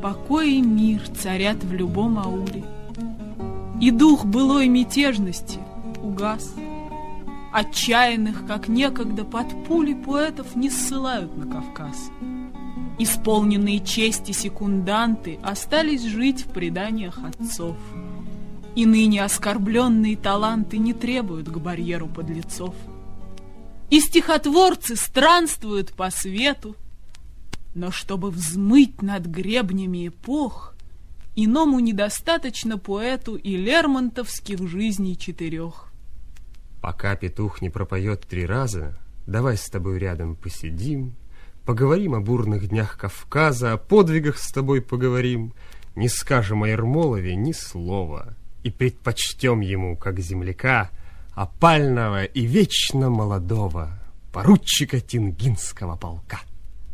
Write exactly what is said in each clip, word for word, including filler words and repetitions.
покой и мир царят в любом ауле. И дух былой мятежности угас. Отчаянных, как некогда, под пули поэтов не ссылают на Кавказ. Исполненные чести секунданты остались жить в преданиях отцов. И ныне оскорбленные таланты не требуют к барьеру подлецов. И стихотворцы странствуют по свету, но чтобы взмыть над гребнями эпох, иному недостаточно поэту и лермонтовских жизней четырех. Пока петух не пропоет три раза, давай с тобой рядом посидим, поговорим о бурных днях Кавказа, о подвигах с тобой поговорим, не скажем о Ермолове ни слова, и предпочтем ему, как земляка, опального и вечно молодого поручика Тенгинского полка.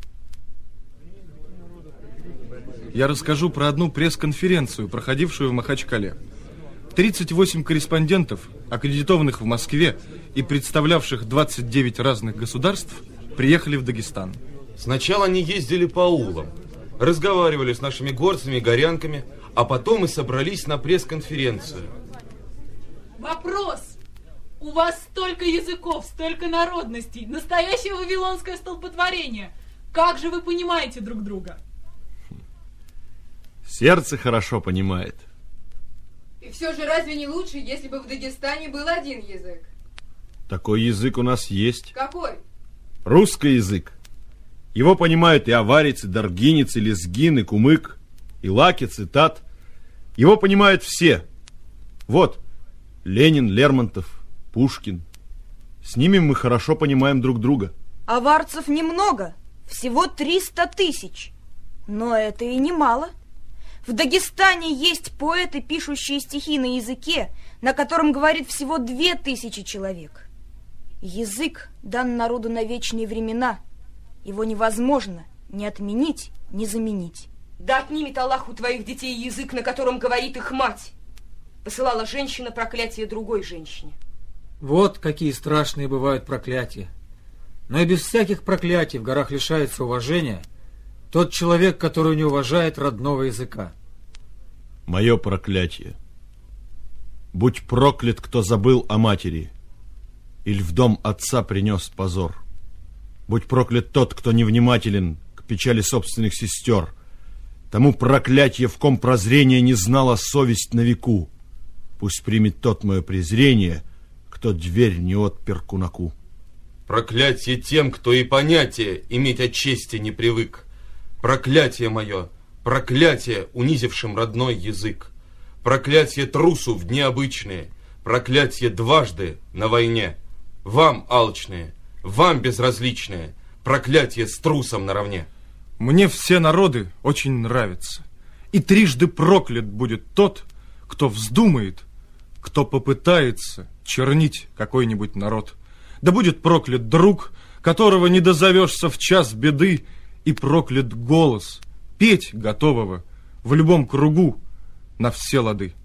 Я расскажу про одну пресс-конференцию, проходившую в Махачкале. тридцать восемь корреспондентов, аккредитованных в Москве и представлявших двадцать девять разных государств, приехали в Дагестан. Сначала они ездили по аулам, разговаривали с нашими горцами и горянками, а потом и собрались на пресс-конференцию. Вопрос! У вас столько языков, столько народностей, настоящее вавилонское столпотворение. Как же вы понимаете друг друга? Сердце хорошо понимает. И все же разве не лучше, если бы в Дагестане был один язык? Такой язык у нас есть. Какой? Русский язык. Его понимают и аварец, и даргинец, и лезгин, и кумык, и лакец, и тат. Его понимают все. Вот, Ленин, Лермонтов, Пушкин. С ними мы хорошо понимаем друг друга. Аварцев немного, всего триста тысяч. Но это и немало. В Дагестане есть поэты, пишущие стихи на языке, на котором говорит всего две тысячи человек. Язык дан народу на вечные времена. Его невозможно ни отменить, ни заменить. Да отнимет Аллах у твоих детей язык, на котором говорит их мать. Посылала женщина проклятие другой женщине. Вот какие страшные бывают проклятия. Но и без всяких проклятий в горах лишается уважения тот человек, который не уважает родного языка. Мое проклятие. Будь проклят, кто забыл о матери, или в дом отца принес позор. Будь проклят тот, кто невнимателен к печали собственных сестер. Тому проклятие, в ком прозрение не знала совесть на веку. Пусть примет тот мое презрение, кто дверь не отпер кунаку. Проклятие тем, кто и понятие иметь от чести не привык. Проклятие мое, проклятие, унизившим родной язык. Проклятие трусу в дни обычные, проклятие дважды на войне. Вам, алчные, вам, безразличные, проклятие с трусом наравне. Мне все народы очень нравятся. И трижды проклят будет тот, кто вздумает, кто попытается чернить какой-нибудь народ. Да будет проклят друг, которого не дозовешься в час беды, и проклят голос, петь готового в любом кругу на все лады.